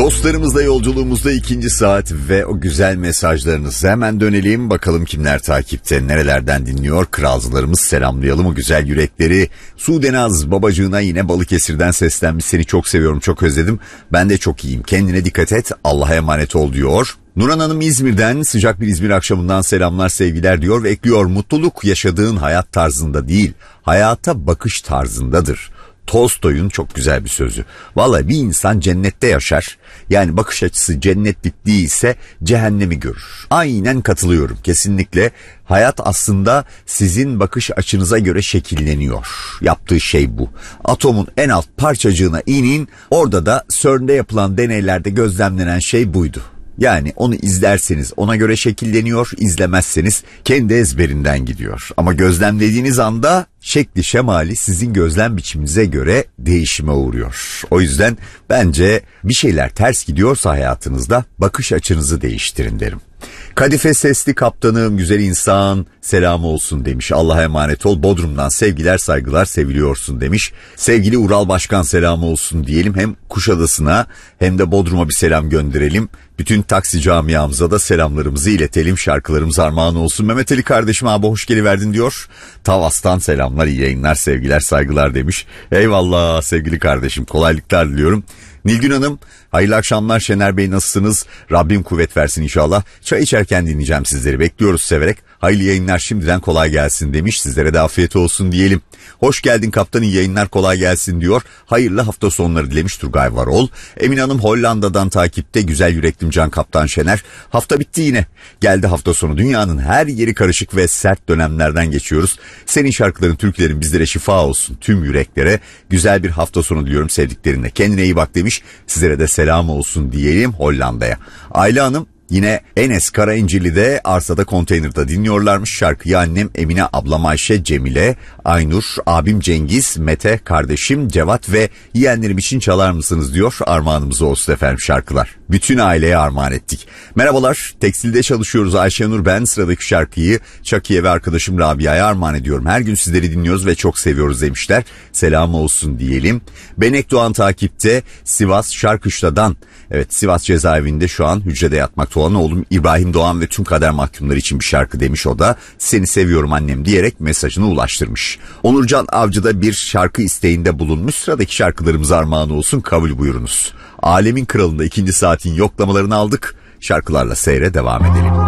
Dostlarımızla yolculuğumuzda 2. saat ve o güzel mesajlarınızı hemen dönelim. Bakalım kimler takipte, nerelerden dinliyor. Kralcılarımız, selamlayalım o güzel yürekleri. Sudenaz babacığına yine Balıkesir'den seslenmiş. Seni çok seviyorum, çok özledim. Ben de çok iyiyim. Kendine dikkat et, Allah'a emanet ol diyor. Nurhan Hanım İzmir'den, sıcak bir İzmir akşamından selamlar, sevgiler diyor ve ekliyor. Mutluluk yaşadığın hayat tarzında değil, hayata bakış tarzındadır. Tolstoy'un çok güzel bir sözü. Vallahi bir insan cennette yaşar. Yani bakış açısı cennetlik değilse cehennemi görür. Aynen katılıyorum kesinlikle. Hayat aslında sizin bakış açınıza göre şekilleniyor. Yaptığı şey bu. Atomun en alt parçacığına inin. Orada da CERN'de yapılan deneylerde gözlemlenen şey buydu. Yani onu izlerseniz ona göre şekilleniyor, izlemezseniz kendi ezberinden gidiyor. Ama gözlemlediğiniz anda şekli şemali sizin gözlem biçiminize göre değişime uğruyor. O yüzden bence bir şeyler ters gidiyorsa hayatınızda bakış açınızı değiştirin derim. Kadife sesli kaptanım, güzel insan, selam olsun demiş. Allah'a emanet ol. Bodrum'dan sevgiler, saygılar, seviliyorsun demiş. Sevgili Ural Başkan, selam olsun diyelim. Hem Kuşadası'na hem de Bodrum'a bir selam gönderelim. Bütün taksi camiamıza da selamlarımızı iletelim. Şarkılarımız armağan olsun. Mehmet Ali kardeşim, abi hoş geliverdin diyor. Tavas'tan selamlar, iyi yayınlar, sevgiler, saygılar demiş. Eyvallah sevgili kardeşim, kolaylıklar diliyorum. Nilgün Hanım, hayırlı akşamlar. Şener Bey, nasılsınız? Rabbim kuvvet versin inşallah. Çay içerken dinleyeceğim sizleri, bekliyoruz severek. Hayırlı yayınlar, şimdiden kolay gelsin demiş. Sizlere de afiyet olsun diyelim. Hoş geldin kaptan, iyi yayınlar, kolay gelsin diyor. Hayırlı hafta sonları dilemiş Turgay Varol. Emin Hanım Hollanda'dan takipte, güzel yüreklim can kaptan Şener. Hafta bitti yine. Geldi hafta sonu, dünyanın her yeri karışık ve sert dönemlerden geçiyoruz. Senin şarkıların, türkülerin bizlere şifa olsun, tüm yüreklere. Güzel bir hafta sonu diliyorum sevdiklerinle. Kendine iyi bak demiş. Sizlere de selam olsun diyelim Hollanda'ya. Ayla Hanım yine Enes Karaencilli'de arsada konteynerde dinliyorlarmış şarkıyı. Annem Emine, ablam Ayşe, Cemile, Aynur, abim Cengiz, Mete, kardeşim Cevat ve yeğenlerim için çalar mısınız diyor. Armağanımız olsun efendim şarkılar. Bütün aileye armağan ettik. Merhabalar, tekstilde çalışıyoruz. Ayşenur ben. Sıradaki şarkıyı Çakiye ve arkadaşım Rabia'ya armağan ediyorum. Her gün sizleri dinliyoruz ve çok seviyoruz demişler. Selam olsun diyelim. Benek Doğan takipte, Sivas Şarkışla'dan. Evet, Sivas cezaevinde şu an hücrede yatmakta olan oğlum İbrahim Doğan ve tüm kader mahkumları için bir şarkı demiş o da. Seni seviyorum annem diyerek mesajını ulaştırmış. Onurcan Avcı da bir şarkı isteğinde bulunmuş. Sıradaki şarkılarımız armağan olsun, kabul buyurunuz. Alemin Kralı'nda 2. saatin yoklamalarını aldık. Şarkılarla seyre devam edelim.